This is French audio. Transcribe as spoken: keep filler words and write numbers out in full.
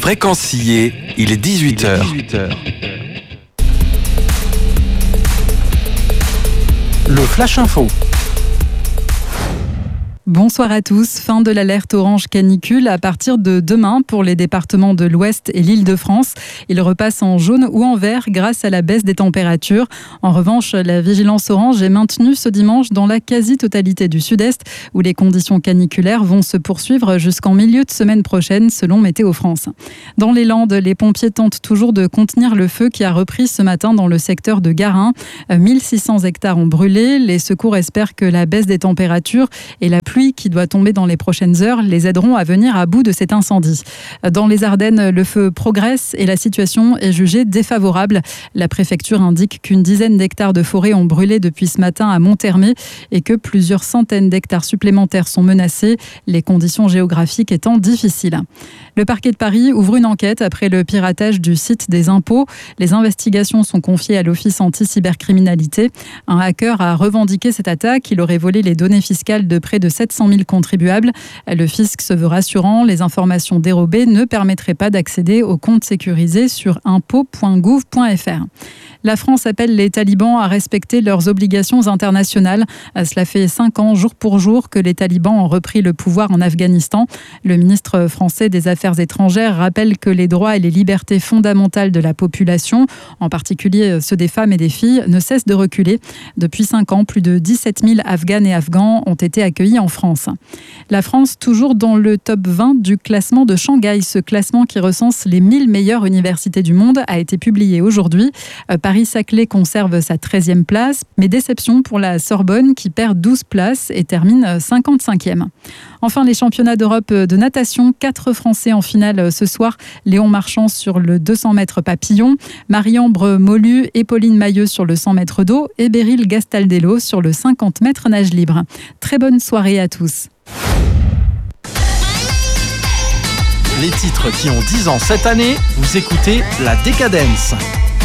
Fréquencier, il est dix-huit heures. Le Flash Info. Bonsoir à tous. Fin de l'alerte orange canicule à partir de demain pour les départements de l'Ouest et l'Île-de-France. Ils repassent en jaune ou en vert grâce à la baisse des températures. En revanche, la vigilance orange est maintenue ce dimanche dans la quasi-totalité du Sud-Est où les conditions caniculaires vont se poursuivre jusqu'en milieu de semaine prochaine selon Météo France. Dans les Landes, les pompiers tentent toujours de contenir le feu qui a repris ce matin dans le secteur de Garin. mille six cents hectares ont brûlé. Les secours espèrent que la baisse des températures et la pluie qui doit tomber dans les prochaines heures les aideront à venir à bout de cet incendie. Dans les Ardennes, le feu progresse et la situation est jugée défavorable. La préfecture indique qu'une dizaine d'hectares de forêt ont brûlé depuis ce matin à Monthermé et que plusieurs centaines d'hectares supplémentaires sont menacés, les conditions géographiques étant difficiles. Le parquet de Paris ouvre une enquête après le piratage du site des impôts. Les investigations sont confiées à l'Office anti-cybercriminalité. Un hacker a revendiqué cette attaque. Il aurait volé les données fiscales de près de sept cent mille contribuables. Le fisc se veut rassurant. Les informations dérobées ne permettraient pas d'accéder aux comptes sécurisés sur impôts point gouv point f r. La France appelle les talibans à respecter leurs obligations internationales. Cela fait cinq ans, jour pour jour, que les talibans ont repris le pouvoir en Afghanistan. Le ministre français des Affaires étrangères rappelle que les droits et les libertés fondamentales de la population, en particulier ceux des femmes et des filles, ne cessent de reculer. Depuis cinq ans, plus de dix-sept mille Afghanes et Afghans ont été accueillis en France. La France, toujours dans le top vingt du classement de Shanghai. Ce classement qui recense les mille meilleures universités du monde a été publié aujourd'hui. Paris-Saclay conserve sa treizième place, mais déception pour la Sorbonne qui perd douze places et termine cinquante-cinquième. Enfin, les championnats d'Europe de natation, quatre Français en finale ce soir. Léon Marchand sur le deux cents mètres papillon, Marie-Ambre Molu et Pauline Mailleux sur le cent mètres d'eau et Beryl Gastaldello sur le cinquante mètres nage libre. Très bonne soirée à tous. Les titres qui ont dix ans cette année, vous écoutez La Décadence.